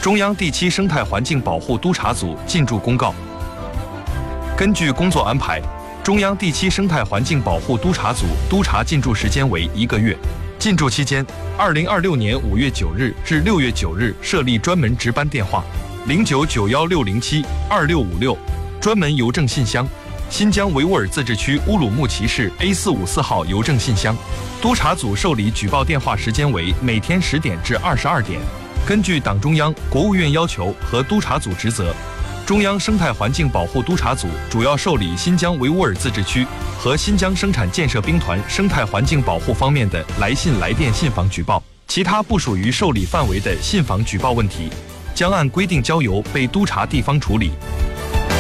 中央第7生态环境保护督察组进驻公告。根据工作安排，中央第7生态环境保护督察组督察进驻时间为1个月。进驻期间，2026年5月9日至6月9日设立专门值班电话0991607256，专门邮政信箱新疆维吾尔自治区乌鲁木齐市 A454号邮政信箱。督察组受理举报电话时间为每天10点至22点。根据党中央、国务院要求和督察组职责，中央生态环境保护督察组主要受理新疆维吾尔自治区和新疆生产建设兵团生态环境保护方面的来信、来电、信访举报，其他不属于受理范围的信访举报问题，将按规定交由被督察地方处理。